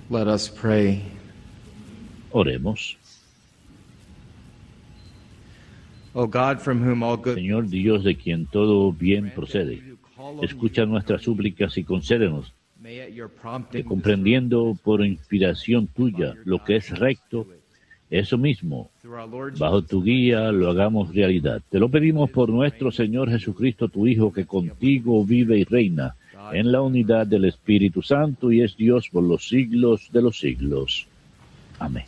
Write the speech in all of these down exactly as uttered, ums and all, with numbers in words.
Let us pray. Oremos. O God, from whom all good... Señor Dios, de quien todo bien procede, escucha nuestras súplicas y concédenos que, comprendiendo por inspiración tuya lo que es recto, eso mismo, bajo tu guía, lo hagamos realidad. Te lo pedimos por nuestro Señor Jesucristo, tu Hijo, que contigo vive y reina en la unidad del Espíritu Santo y es Dios por los siglos de los siglos. Amén.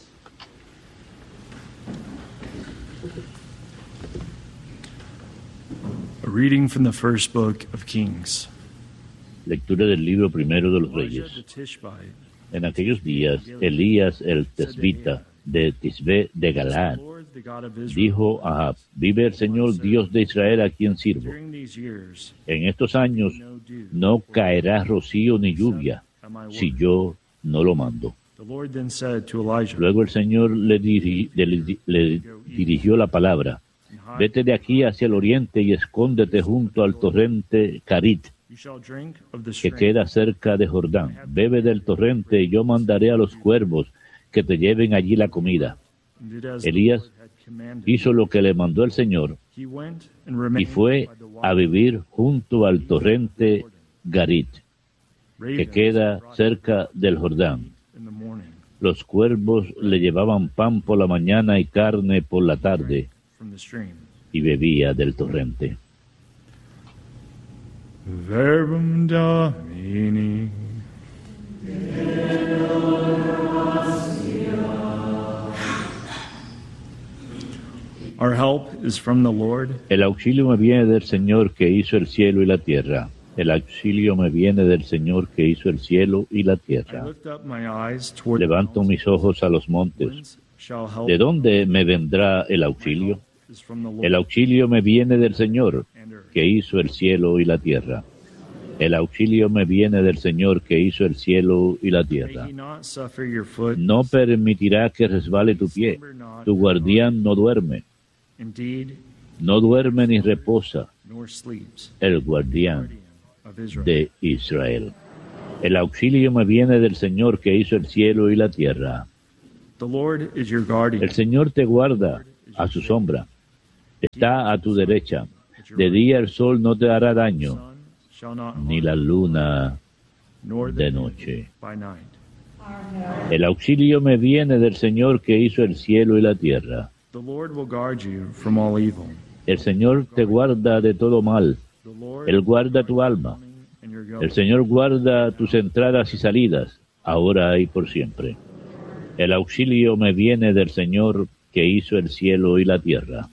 A reading from the first book of Kings. Lectura del libro primero de los Reyes. En aquellos días, Elías el tesbita de Tisbe de Galaad dijo a Ahab: vive el Señor Dios de Israel, a quien sirvo. En estos años no caerá rocío ni lluvia si yo no lo mando. Luego el Señor le, diri, le, le dirigió la palabra: vete de aquí hacia el oriente y escóndete junto al torrente Carit, que queda cerca de Jordán. Bebe del torrente y yo mandaré a los cuervos que te lleven allí la comida. Elías hizo lo que le mandó el Señor y fue a vivir junto al torrente Garit, que queda cerca del Jordán. Los cuervos le llevaban pan por la mañana y carne por la tarde, y bebía del torrente. Verbum Domini. Our help is from the Lord. El auxilio me viene del Señor, que hizo el cielo y la tierra. El auxilio me viene del Señor, que hizo el cielo y la tierra. Levanto mis ojos a los montes. ¿De dónde me vendrá el auxilio? El auxilio me viene del Señor, que hizo el cielo y la tierra. El auxilio me viene del Señor, que hizo el cielo y la tierra. No permitirá que resbale tu pie. Tu guardián no duerme. No duerme ni reposa el guardián de Israel. El auxilio me viene del Señor, que hizo el cielo y la tierra. El Señor te guarda a su sombra. Está a tu derecha. De día el sol no te hará daño, ni la luna de noche. El auxilio me viene del Señor, que hizo el cielo y la tierra. El Señor te guarda de todo mal. Él guarda tu alma. El Señor guarda tus entradas y salidas, ahora y por siempre. El auxilio me viene del Señor, que hizo el cielo y la tierra.